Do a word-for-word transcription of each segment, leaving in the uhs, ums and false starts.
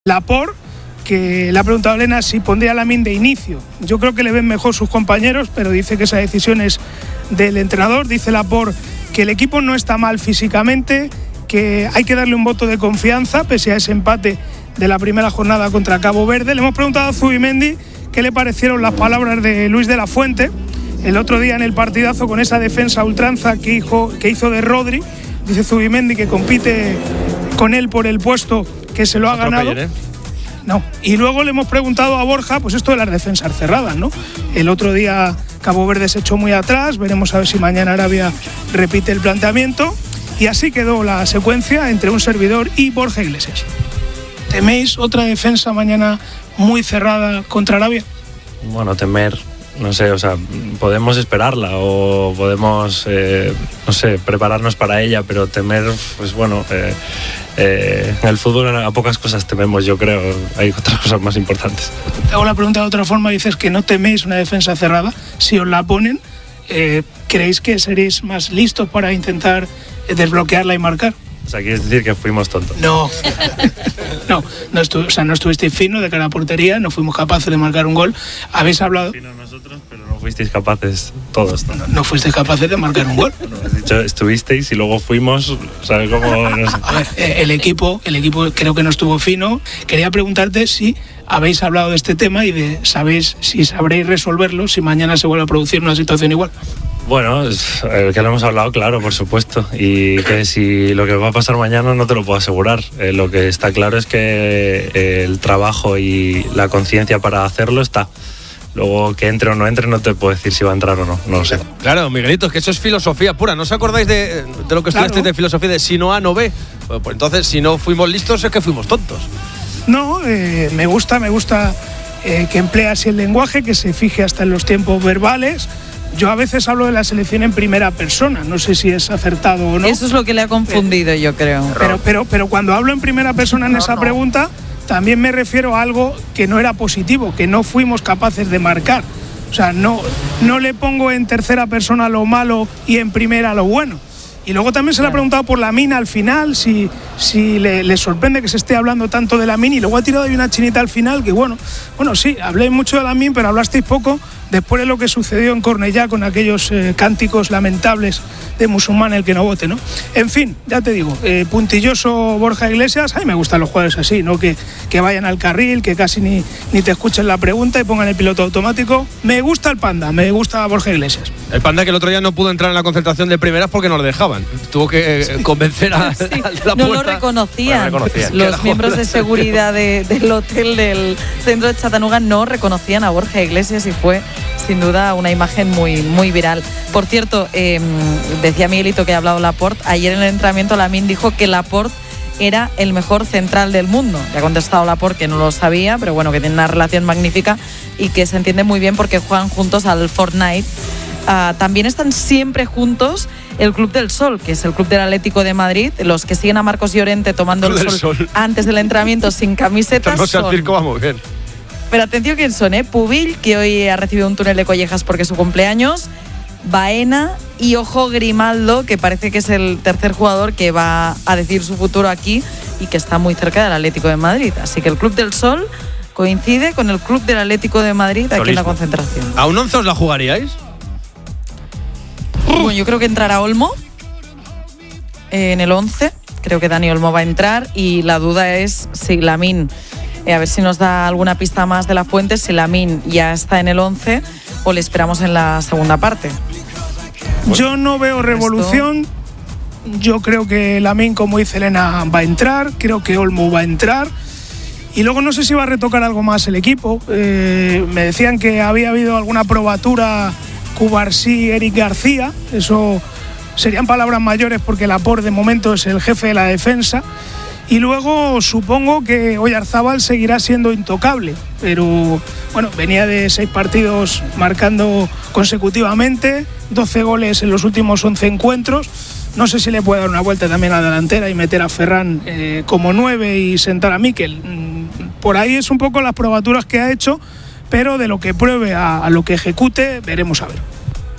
Laporte, que le ha preguntado a Elena si pondría a Lamine de inicio. Yo creo que le ven mejor sus compañeros, pero dice que esa decisión es del entrenador. Dice Laporte que el equipo no está mal físicamente, que hay que darle un voto de confianza pese a ese empate de la primera jornada contra Cabo Verde. Le hemos preguntado a Zubimendi qué le parecieron las palabras de Luis de la Fuente el otro día en el partidazo con esa defensa ultranza que hizo, que hizo de Rodri. Dice Zubimendi que compite con él por el puesto que se lo ha ganado. ¿eh? No. Y luego le hemos preguntado a Borja, pues esto de las defensas cerradas, ¿no? El otro día Cabo Verde se echó muy atrás, veremos a ver si mañana Arabia repite el planteamiento. Y así quedó la secuencia entre un servidor y Borja Iglesias. ¿Teméis otra defensa mañana muy cerrada contra Arabia? Bueno, temer, no sé, o sea, podemos esperarla o podemos, eh, no sé, prepararnos para ella, pero temer, pues bueno, eh, eh, en el fútbol a pocas cosas tememos, yo creo, hay otras cosas más importantes. Te hago la pregunta de otra forma, dices que no teméis una defensa cerrada, si os la ponen, eh, ¿creéis que seréis más listos para intentar desbloquearla y marcar? O sea, ¿quieres decir que fuimos tontos? No, no, no, estu- o sea, no estuvisteis fino de cara a portería, no fuimos capaces de marcar un gol. Habéis hablado... Fino nosotros, pero no fuisteis capaces todos, ¿no? No, no fuisteis capaces de marcar un gol. Bueno, has dicho estuvisteis y luego fuimos, ¿sabes cómo? No sé. A ver, el equipo, el equipo creo que no estuvo fino. Quería preguntarte si habéis hablado de este tema y de sabéis si sabréis resolverlo si mañana se vuelve a producir una situación igual. Bueno, es, eh, que lo hemos hablado, claro, por supuesto, y que si lo que va a pasar mañana no te lo puedo asegurar. Eh, lo que está claro es que eh, el trabajo y la conciencia para hacerlo está. Luego que entre o no entre no te puedo decir si va a entrar o no, no lo sé. Claro, Miguelito, es que eso es filosofía pura. ¿No os acordáis de, de lo que estudiasteis Claro. de filosofía de si no A, no B? Pues, pues entonces, si no fuimos listos es que fuimos tontos. No, eh, me gusta, me gusta eh, que emplee así el lenguaje, que se fije hasta en los tiempos verbales. Yo a veces hablo de la selección en primera persona, no sé si es acertado o no. Eso es lo que le ha confundido, yo creo. Pero, pero, pero cuando hablo en primera persona en esa pregunta, también me refiero a algo que no era positivo, que no fuimos capaces de marcar. O sea, no, no le pongo en tercera persona lo malo y en primera lo bueno. Y luego también se le ha preguntado por Lamine al final, si, si le, le sorprende que se esté hablando tanto de Lamine, y luego ha tirado ahí una chinita al final, que bueno, bueno sí, hablé mucho de Lamine, pero hablasteis poco después de lo que sucedió en Cornellá con aquellos eh, cánticos lamentables de musulmán el que no vote, ¿no? En fin, ya te digo, eh, puntilloso Borja Iglesias. A mí me gustan los jugadores así, ¿no? Que, que vayan al carril, que casi ni, ni te escuchen la pregunta y pongan el piloto automático. Me gusta el Panda, me gusta Borja Iglesias. El Panda que el otro día no pudo entrar en la concentración de primeras porque no le dejaban. Tuvo que eh, convencer a, Sí, a la no puerta. lo reconocían. Bueno, reconocían. Los Carajo. miembros de seguridad de, del hotel del centro de Chattanooga no reconocían a Borja Iglesias y fue sin duda una imagen muy, muy viral. Por cierto, eh, decía Miguelito que ha hablado Laporte. Ayer en el entrenamiento Lamine dijo que Laporte era el mejor central del mundo. Le ha contestado Laporte que no lo sabía, pero bueno, que tiene una relación magnífica y que se entiende muy bien porque juegan juntos al Fortnite. Uh, también están siempre juntos el Club del Sol, que es el club del Atlético de Madrid. Los que siguen a Marcos Llorente tomando el sol, sol antes del entrenamiento sin camisetas no sé, al son... circo va muy bien. Pero atención quién son, ¿eh? Pubil, que hoy ha recibido un túnel de collejas porque es su cumpleaños. Baena y ojo Grimaldo, que parece que es el tercer jugador que va a decidir su futuro aquí y que está muy cerca del Atlético de Madrid. Así que el Club del Sol coincide con el Club del Atlético de Madrid aquí Solismo. En la concentración. ¿A un once os la jugaríais? Bueno, yo creo que entrará Olmo en el once. Creo que Dani Olmo va a entrar y la duda es si Lamine, eh, a ver si nos da alguna pista más de la fuente, si Lamine ya está en el once o le esperamos en la segunda parte. Yo no veo revolución. Yo creo que Lamine, como dice Elena, va a entrar. Creo que Olmo va a entrar. Y luego no sé si va a retocar algo más el equipo. Eh, me decían que había habido alguna probatura Cubarsí, Eric García. Eso serían palabras mayores porque Laporte de momento es el jefe de la defensa. Y luego supongo que Oyarzábal seguirá siendo intocable, pero bueno, venía de seis partidos marcando consecutivamente, doce goles en los últimos once encuentros. No sé si le puede dar una vuelta también a la delantera y meter a Ferran eh, como nueve y sentar a Mikel. Por ahí es un poco las probaturas que ha hecho, pero de lo que pruebe a, a lo que ejecute, veremos a ver.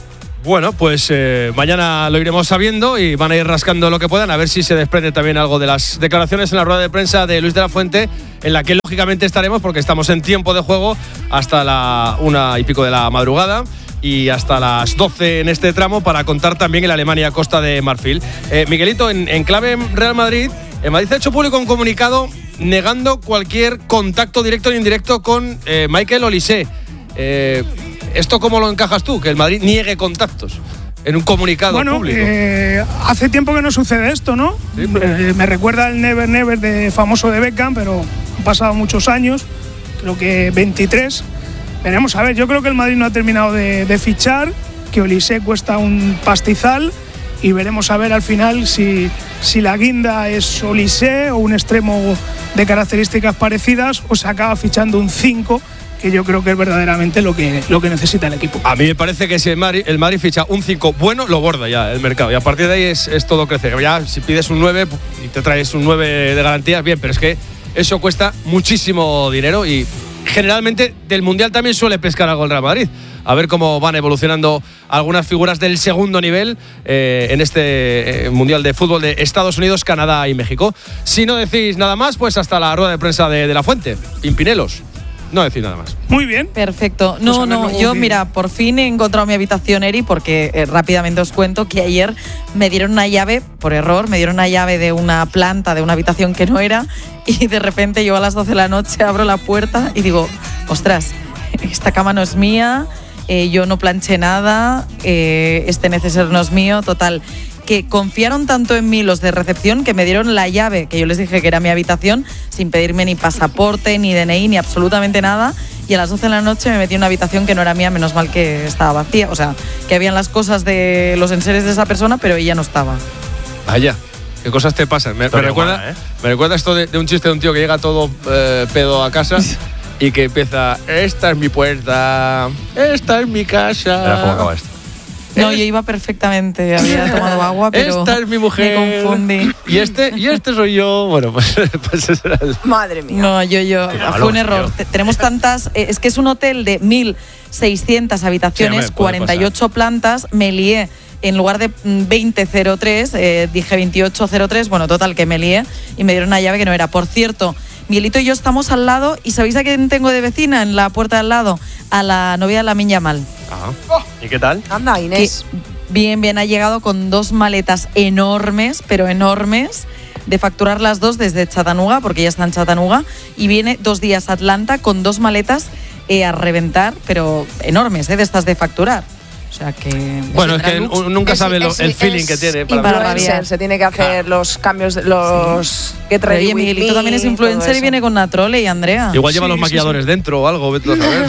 Bueno, pues eh, mañana lo iremos sabiendo y van a ir rascando lo que puedan, a ver si se desprende también algo de las declaraciones en la rueda de prensa de Luis de la Fuente, en la que lógicamente estaremos porque estamos en tiempo de juego hasta la una y pico de la madrugada y hasta las doce en este tramo para contar también el Alemania-Costa de Marfil. Eh, Miguelito, en, en clave Real Madrid, el Madrid ha hecho público un comunicado negando cualquier contacto directo o indirecto con eh, Michael Olise. Eh, ¿Esto cómo lo encajas tú? Que el Madrid niegue contactos en un comunicado bueno, público. Eh, hace tiempo que no sucede esto, ¿no? Sí, pero... eh, me recuerda al Never Never de famoso de Beckham, pero han pasado muchos años, creo que veintitrés. Veremos, a ver, yo creo que el Madrid no ha terminado de, de fichar, que Olise cuesta un pastizal y veremos a ver al final si, si la guinda es Olise o un extremo de características parecidas o se acaba fichando un cinco, que yo creo que es verdaderamente lo que, lo que necesita el equipo. A mí me parece que si el Madrid, el Madrid ficha un cinco bueno, lo borda ya el mercado. Y a partir de ahí es, es todo crecer. Ya si pides un nueve y te traes un nueve de garantías, bien, pero es que eso cuesta muchísimo dinero y generalmente del Mundial también suele pescar algo el Real Madrid. A ver cómo van evolucionando algunas figuras del segundo nivel eh, en este eh, Mundial de Fútbol de Estados Unidos, Canadá y México. Si no decís nada más, pues hasta la rueda de prensa de, de La Fuente. Pimpinelos. No decir nada más. Muy bien. Perfecto. No, pues no, yo, mira, por fin he encontrado mi habitación, Eri, porque eh, rápidamente os cuento que ayer me dieron una llave, por error, me dieron una llave de una planta, de una habitación que no era, y de repente yo a las doce de la noche abro la puerta y digo, ostras, esta cama no es mía, eh, yo no planché nada, eh, este neceser no es mío, total. Que confiaron tanto en mí los de recepción que me dieron la llave, que yo les dije que era mi habitación, sin pedirme ni pasaporte, ni D N I, ni absolutamente nada. Y a las doce de la noche me metí en una habitación que no era mía, menos mal que estaba vacía. O sea, que habían las cosas de los enseres de esa persona, pero ella no estaba. Vaya, qué cosas te pasan. Me, me, recuerda, humana, ¿eh? me recuerda esto de, de un chiste de un tío que llega todo eh, pedo a casa y que empieza, esta es mi puerta, esta es mi casa. Era como acaba esto. No, yo iba perfectamente, había tomado agua, pero esta es mi mujer. Me confundí. Y este, y este soy yo. Bueno, pues, pues ese era el... Madre mía. No, yo, yo, Venga, fue un error. Tío. Tenemos tantas, eh, es que es un hotel de mil seiscientas habitaciones, sí, cuarenta y ocho plantas, me lié. En lugar de veinte cero tres, eh, dije veintiocho cero tres, bueno, total, que me lié y me dieron una llave que no era. Por cierto, Miguelito y yo estamos al lado, y ¿sabéis a quién tengo de vecina en la puerta de al lado? A la novia de Lamine Yamal. Ajá. ¿Y qué tal? Anda, Inés. Que bien, bien, ha llegado con dos maletas enormes, pero enormes, de facturar las dos desde Chattanooga, porque ya está en Chattanooga, y viene dos días a Atlanta con dos maletas eh, a reventar, pero enormes, eh, de estas de facturar. O sea que... Bueno, es que looks. nunca es, sabe lo, es, el feeling que tiene. Para influencer, se tiene que hacer claro. los cambios, los sí. que trae. Oye, Miguelito también es influencer y viene con Natrole y Andrea. Igual lleva sí, los sí, maquilladores sí. dentro o algo, vete a saber.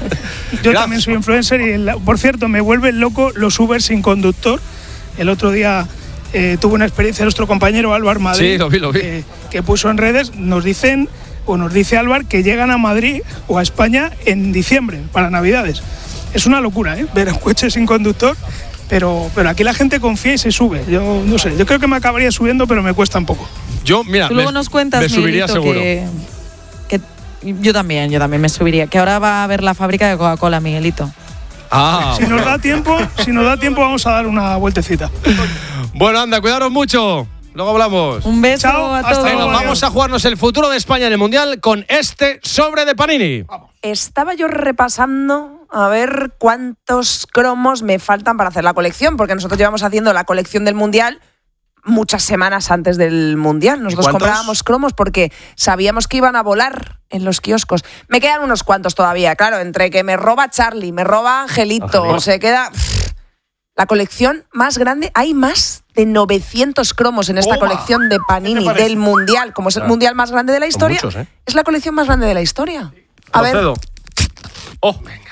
Yo también soy influencer y, el, por cierto, me vuelven loco los Uber sin conductor. El otro día eh, tuve una experiencia nuestro compañero Álvaro Madrid, sí, lo vi, lo vi. Eh, que puso en redes, nos dicen, o nos dice Álvaro, que llegan a Madrid o a España en diciembre, para Navidades. Es una locura, ¿eh? Ver un coche sin conductor, pero, pero aquí la gente confía y se sube. Yo no sé, yo creo que me acabaría subiendo, pero me cuesta un poco. Yo, mira, Tú luego me, nos cuentas, me subiría Miguelito, seguro. Que, que yo también, yo también me subiría. Que ahora va a haber la fábrica de Coca-Cola, Miguelito. Ah, si bueno. nos da tiempo, si nos da tiempo vamos a dar una vueltecita. Bueno, anda, cuidaros mucho. Luego hablamos. Un beso Chao, a hasta todos. luego. Vamos a jugarnos el futuro de España en el Mundial con este sobre de Panini. Estaba yo repasando a ver cuántos cromos me faltan para hacer la colección, porque nosotros llevamos haciendo la colección del Mundial muchas semanas antes del Mundial. Nosotros comprábamos cromos porque sabíamos que iban a volar en los kioscos. Me quedan unos cuantos todavía, claro, entre que me roba Charlie, me roba Angelito, Angelito. se queda... La colección más grande, hay más de novecientos cromos en esta Oma. colección de Panini del Mundial. Como es el claro. Mundial más grande de la historia, muchos, ¿eh? es la colección más grande de la historia. A Procedo. ver. Oh, venga.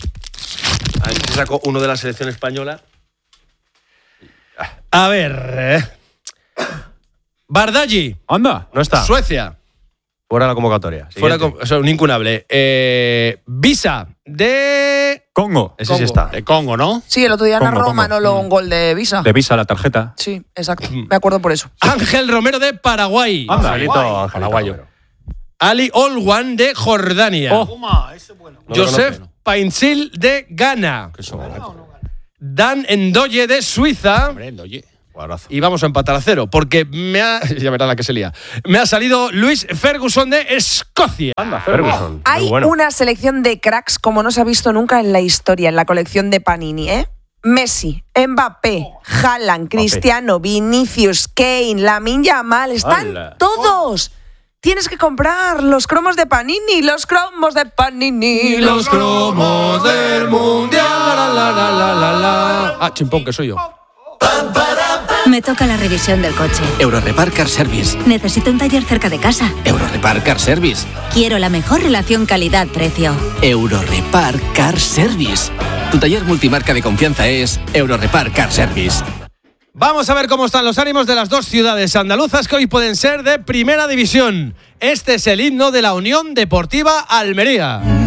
A ver si saco uno de la selección española. A ver. Eh. Bardaggi. Anda, no está. Suecia. Fuera de la convocatoria. Fuera con, o sea, un incunable. Eh, Visa de Congo. Ese Congo. sí está. De Congo, ¿no? Sí, el otro día Congo, narró Congo. Manolo Mm. un gol de Visa. De Visa, la tarjeta. Sí, exacto. Me acuerdo por eso. Ángel Romero de Paraguay. Anda, Angelito, Angelito, paraguayo. Ali Olwan de Jordania. Oh. Toma, ese bueno. No lo Joseph conozco. Painsil de Ghana. Que eso, Dan Ndoye de Suiza. Hombre, Ndoye. Jugadorazo. Y vamos a empatar a cero, porque me ha. Ya verás la que se lía. Me ha salido Luis Ferguson de Escocia. Anda, Ferguson. Hay Muy bueno. una selección de cracks como no se ha visto nunca en la historia, en la colección de Panini, ¿eh? Messi, Mbappé, Haaland, Cristiano, Vinicius, Kane, Lamine Yamal, están ¡Hala! todos. Tienes que comprar los cromos de Panini, los cromos de Panini, Los cromos del mundial. La, la, la, la, la, la. Ah, chimpón, que soy yo. Me toca la revisión del coche. Eurorepar Car Service. Necesito un taller cerca de casa. Eurorepar Car Service. Quiero la mejor relación calidad-precio. Eurorepar Car Service. Tu taller multimarca de confianza es Eurorepar Car Service. Vamos a ver cómo están los ánimos de las dos ciudades andaluzas que hoy pueden ser de primera división. Este es el himno de la Unión Deportiva Almería.